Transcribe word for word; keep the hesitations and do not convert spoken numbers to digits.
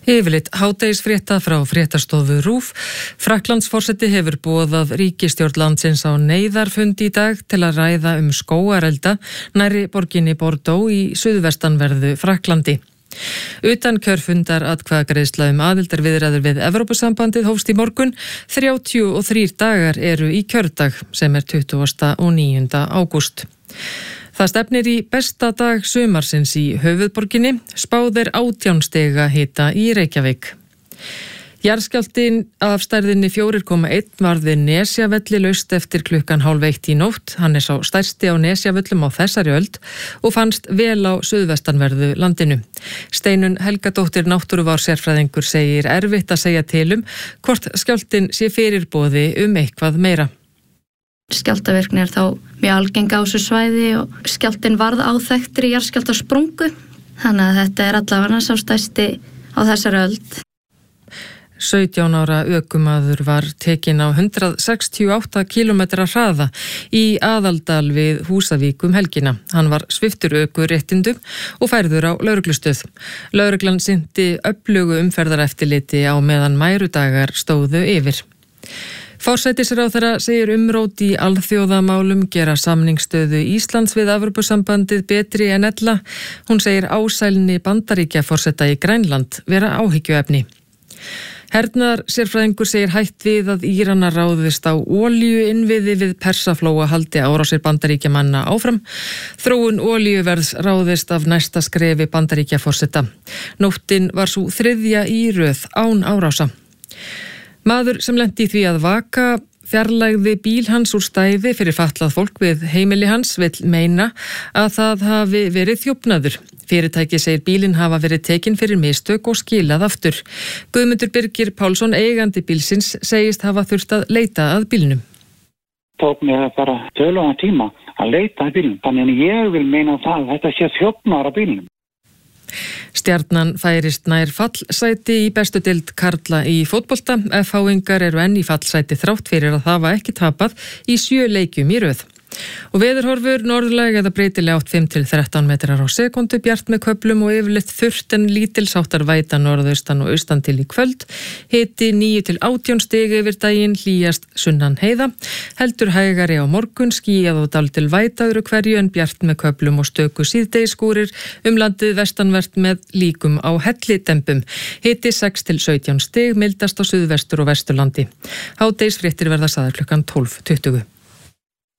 Yfirleitt hádegisfrétta frá fréttastofu RÚV. Frakklandsforseti hefur boðað ríkisstjórn landsins á neyðarfund í dag til að ræða um skógarelda nærri borginni Bordeaux í suðvestanverðu Frakklandi. Utan kjörfundar atkvæðagreiðsla um aðildarviðræður við Evrópusambandið hófst í morgun. þrjátíu og þrír dagar eru í kjördag sem er tuttugasta og níunda ágúst. Það stefnir í besta dag sumarsins í höfuðborginni, spáð er átján stiga hita í Reykjavík. Jarðskjálftinn af stærðinni fjóra komma eitt varð við Nesjavelli laust eftir klukkan hálf eitt í nótt. Hann er sá stærsti á Nesjavöllum á þessari öld og fannst vel á suðvestanverðu landinu. Steinunn Helgadóttir náttúruvár-sérfræðingur segir erfitt að segja til um hvort skjálftinn sé fyrirboði um eitthvað meira. Skjálftavirkni er þá mjög algeng á þessu svæði og skjálftinn varð áþekktur í jarðskjálftasprungu. Þannig að þetta er allavega sá stærsti á þessari öld. sautján ára ökumaður var tekinn á hundrað sextíu og átta kílómetra hraða í Aðaldal við Húsavík um helgina. Hann var sviptur ökuréttindum og færður á lögreglustöð. Lögreglan sinnti öflugu umferðareftirliti á meðan mærudagar stóðu yfir. Forsætisráðherra segir umrót í alþjóðamálum gera samningsstöðu Íslands við Evrópusambandið betri en ella. Hún segir ásælni Bandaríkjaforseta í Grænland vera áhyggjuefni. Hernaðar sérfræðingur segir hætt við að Íranar ráðist á olíu innviði við Persaflóa haldi árásir Bandaríkjamanna áfram. Þróun olíuverðs ráðist af næsta skrefi Bandaríkjaforseta. Nóttin var svo þriðja í röð án árása. Maður sem lenti í því að vaka fjarlægði bíl hans úr stæði fyrir fatlað fólk við heimili hans vill meina að það hafi verið þjófnaður. Fyrirtæki segir bílinn hafa verið tekinn fyrir mistök og skilað aftur. Guðmundur Birgir Pálsson, eigandi bílsins, segist hafa þurft að leita að bílnum. Tók mér bara tölugan tíma að leita að bílnum. Þannig að ég vil meina það að þetta sé þjófnaður að bílnum. Stjarnan færist nær fallsæti í bestu deild karla í fótbolta. F H-ingar eru enn í fallsæti þrátt fyrir að hafa ekki tapað í sjö leikjum í röð. Og veðurhorfur norðlæg eða breytileg átt fimm til þrettán metrar á sekundu, bjart með köflum og yfirleitt þurrt en lítils-háttar væta norðaustan og austan til í kvöld. Hiti níu til átján stig yfir daginn, hlýjast sunnan heiða. Heldur hægari á morgun, skýjað og dálítil væta öðru hverju en bjart með köflum og stöku síðdegisskúrir um landið vestanvert með líkum á hellidembum. Hiti sex til sautján stig, mildast á suðvestur og vesturlandi. Hádegisfréttir verða sagðar klukkan tólf tuttugu.